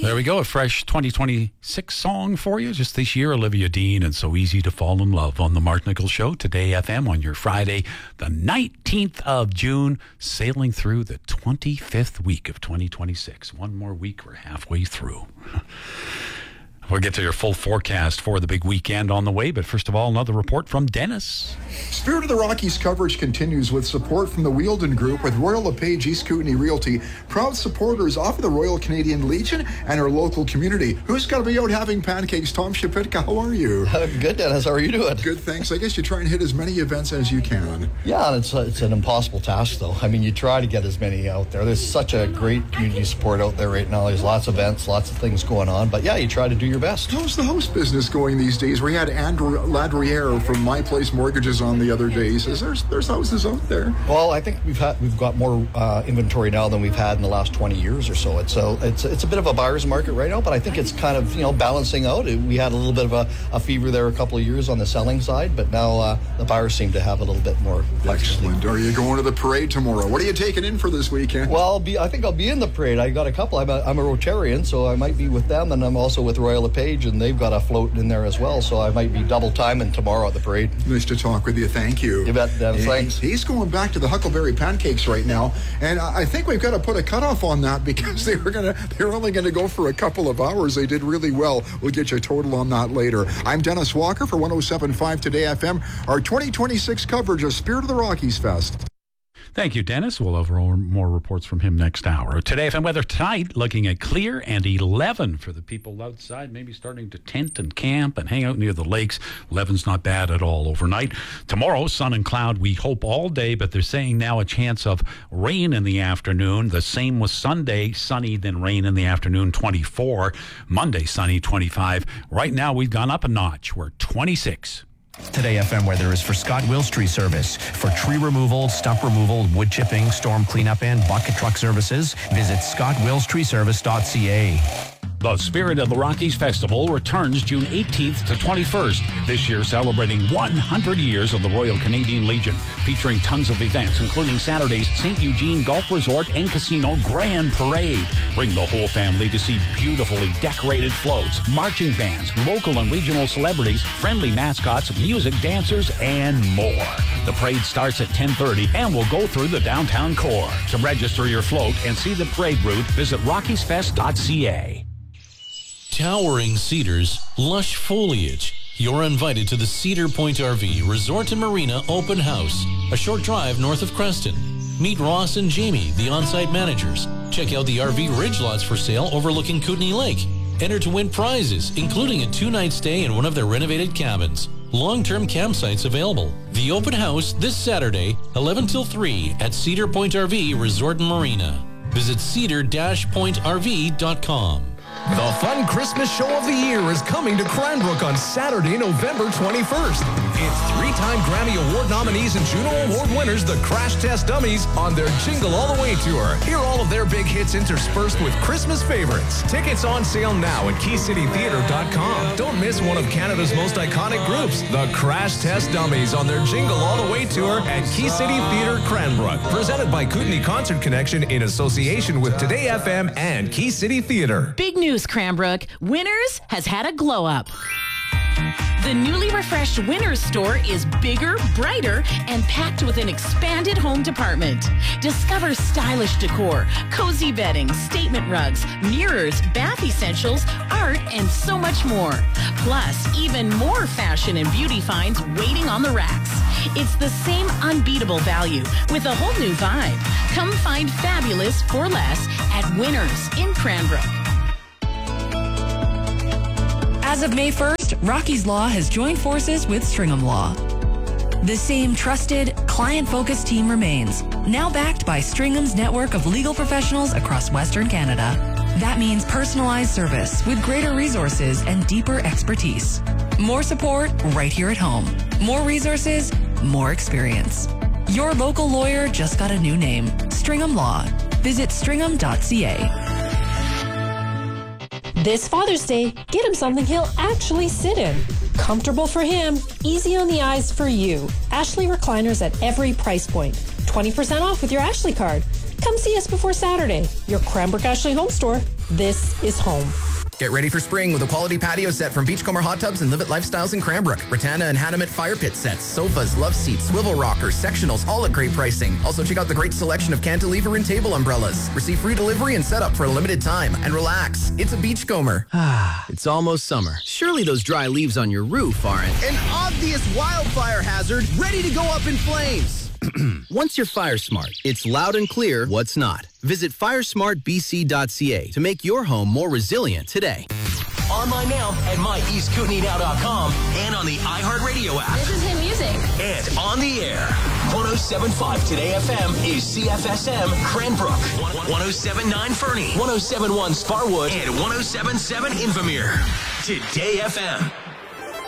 there we go. A fresh 2026 song for you. Just this year, Olivia Dean and So Easy to Fall in Love on the Mark Nichols Show. Today FM on your Friday, the 19th of June, sailing through the 25th week of 2026. One more week, we're halfway through. We'll get to your full forecast for the big weekend on the way, but first of all, another report from Dennis. Spirit of the Rockies coverage continues with support from the Wheeldon Group with Royal LePage East Kootenay Realty, proud supporters of the Royal Canadian Legion and our local community. Who's going to be out having pancakes? Tom Shapitka, how are you? Good, Dennis. How are you doing? Good, thanks. I guess you try and hit as many events as you can. Yeah, it's an impossible task, though. I mean, you try to get as many out there. There's such a great community support out there right now. There's lots of events, lots of things going on, but yeah, you try to do your best. How's the house business going these days? We had Andrew Ladriere from My Place Mortgages on the other day. He says there's houses out there. Well, I think we've got more inventory now than we've had in the last 20 years or so. It's a bit of a buyer's market right now, but I think it's kind of balancing out. We had a little bit of a fever there a couple of years on the selling side, but now the buyers seem to have a little bit more flexibility. Excellent. Are you going to the parade tomorrow? What are you taking in for this weekend? Well, I think I'll be in the parade. I got a couple. I'm a Rotarian, so I might be with them, and I'm also with Royal LePage, and they've got a float in there as well, so I might be double timing tomorrow at the parade. Nice to talk with you. Thank you. You bet, Dennis. Thanks. He's going back to the Huckleberry Pancakes right now, and I think we've got to put a cutoff on that because they were only going to go for a couple of hours. They did really well. We'll get you a total on that later. I'm Dennis Walker for 107.5 Today FM. Our 2026 coverage of Spirit of the Rockies Fest. Thank you, Dennis. We'll have more reports from him next hour. Today, FM weather tonight, looking at clear and 11 for the people outside, maybe starting to tent and camp and hang out near the lakes. 11's not bad at all overnight. Tomorrow, sun and cloud, we hope all day, but they're saying now a chance of rain in the afternoon. The same with Sunday, sunny, then rain in the afternoon, 24. Monday, sunny, 25. Right now, we've gone up a notch. We're 26. Today FM weather is for Scott Wills Tree Service. For tree removal, stump removal, wood chipping, storm cleanup, and bucket truck services, visit scottwillstreeservice.ca. The Spirit of the Rockies Festival returns June 18th to 21st. This year celebrating 100 years of the Royal Canadian Legion, featuring tons of events, including Saturday's St. Eugene Golf Resort and Casino Grand Parade. Bring the whole family to see beautifully decorated floats, marching bands, local and regional celebrities, friendly mascots, music, dancers, and more. The parade starts at 10:30 and will go through the downtown core. To register your float and see the parade route, visit rockiesfest.ca. Towering cedars, lush foliage. You're invited to the Cedar Point RV Resort and Marina Open House, a short drive north of Creston. Meet Ross and Jamie, the on-site managers. Check out the RV ridge lots for sale overlooking Kootenay Lake. Enter to win prizes, including a 2-night stay in one of their renovated cabins. Long-term campsites available. The open house this Saturday, 11 till 3 at Cedar Point RV Resort and Marina. Visit cedar-pointrv.com. The fun Christmas show of the year is coming to Cranbrook on Saturday, November 21st. It's 3-time Grammy Award nominees and Juno Award winners, the Crash Test Dummies, on their Jingle All the Way tour. Hear all of their big hits interspersed with Christmas favorites. Tickets on sale now at KeyCityTheatre.com. Don't miss one of Canada's most iconic groups, the Crash Test Dummies, on their Jingle All the Way tour at Key City Theatre, Cranbrook. Presented by Kootenay Concert Connection in association with Today FM and Key City Theatre. Big news, Cranbrook. Winners has had a glow up. The newly refreshed Winners store is bigger, brighter, and packed with an expanded home department. Discover stylish decor, cozy bedding, statement rugs, mirrors, bath essentials, art, and so much more. Plus, even more fashion and beauty finds waiting on the racks. It's the same unbeatable value with a whole new vibe. Come find fabulous for less at Winners in Cranbrook. As of May 1st, Rockies Law has joined forces with Stringham Law. The same trusted, client-focused team remains, now backed by Stringham's network of legal professionals across Western Canada. That means personalized service with greater resources and deeper expertise. More support right here at home. More resources, more experience. Your local lawyer just got a new name, Stringham Law. Visit stringham.ca. This Father's Day, get him something he'll actually sit in. Comfortable for him, easy on the eyes for you. Ashley recliners at every price point. 20% off with your Ashley card. Come see us before Saturday. Your Cranbrook Ashley Home Store. this is home. Get ready for spring with a quality patio set from Beachcomber Hot Tubs and Live It Lifestyles in Cranbrook. Ratana and Hanamet fire pit sets, sofas, love seats, swivel rockers, sectionals, all at great pricing. Also check out the great selection of cantilever and table umbrellas. Receive free delivery and setup for a limited time. And relax, it's a Beachcomber. It's almost summer. Surely those dry leaves on your roof aren't an obvious wildfire hazard ready to go up in flames. Once you're fire smart, it's loud and clear what's not. Visit firesmartbc.ca to make your home more resilient today. Online now at myeastkootenayow.com and on the iHeartRadio app. This is hit music. And on the air. 107.5 Today FM is CFSM Cranbrook. 107.9 Fernie. 107.1 Sparwood. And 107.7 Invermere. Today FM.